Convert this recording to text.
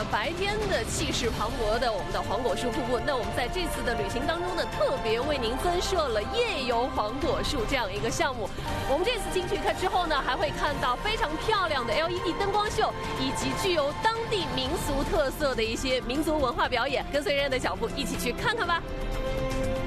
白天的气势磅礴的我们的黄果树瀑布，那我们在这次的旅行当中呢，特别为您增设了夜游黄果树这样一个项目。我们这次进去看之后呢，还会看到非常漂亮的 LED 灯光秀，以及具有当地民俗特色的一些民族文化表演。跟随人的脚步，一起去看看吧。